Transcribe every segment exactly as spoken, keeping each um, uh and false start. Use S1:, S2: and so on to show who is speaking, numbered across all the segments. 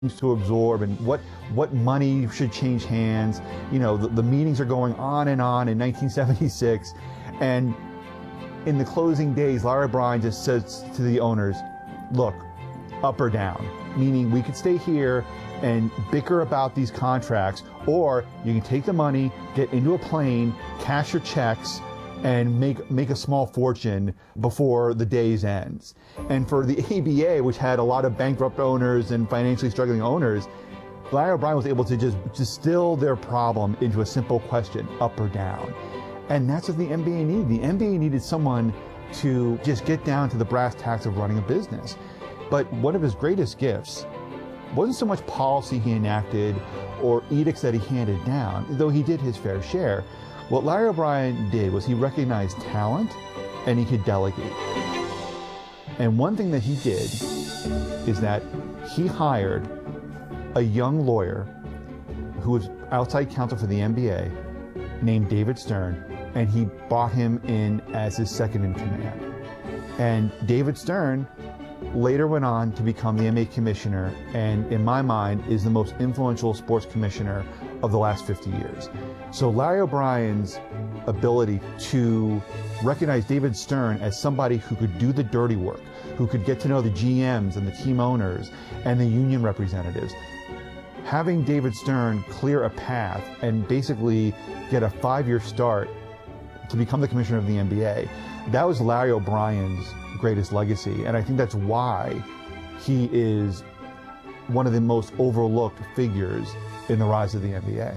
S1: to absorb and what what money should change hands. You know, the, the meetings are going on and on in nineteen seventy-six, and in the closing days, Larry O'Brien just says to the owners, look, up or down, meaning we could stay here and bicker about these contracts, or you can take the money, get into a plane, cash your checks, and make make a small fortune before the day's ends. And for the A B A, which had a lot of bankrupt owners and financially struggling owners, Larry O'Brien was able to just distill their problem into a simple question, up or down. And that's what the N B A needed. The N B A needed someone to just get down to the brass tacks of running a business. But one of his greatest gifts wasn't so much policy he enacted or edicts that he handed down, though he did his fair share. What Larry O'Brien did was he recognized talent and he could delegate. And one thing that he did is that he hired a young lawyer who was outside counsel for the N B A named David Stern, and he brought him in as his second in command. And David Stern later went on to become the N B A commissioner, and in my mind is the most influential sports commissioner of the last fifty years. So Larry O'Brien's ability to recognize David Stern as somebody who could do the dirty work, who could get to know the G Ms and the team owners and the union representatives, having David Stern clear a path and basically get a five-year start to become the commissioner of the N B A, that was Larry O'Brien's greatest legacy. And I think that's why he is one of the most overlooked figures in the rise of the N B A.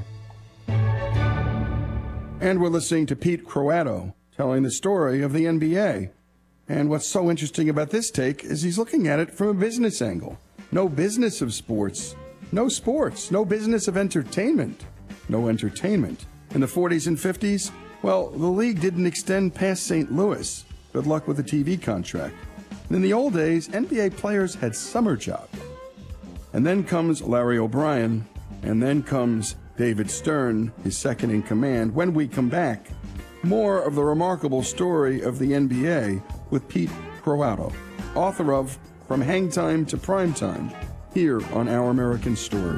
S2: And we're listening to Pete Croatto telling the story of the N B A. And what's so interesting about this take is he's looking at it from a business angle. No business of sports, no sports, no business of entertainment, no entertainment. In the forties and fifties, well, the league didn't extend past Saint Louis. Good luck with the T V contract. And in the old days, N B A players had summer jobs. And then comes Larry O'Brien, and then comes David Stern, his second in command. When we come back, more of the remarkable story of the N B A with Pete Croatto, author of From Hang Time to Prime Time, here on Our American Story.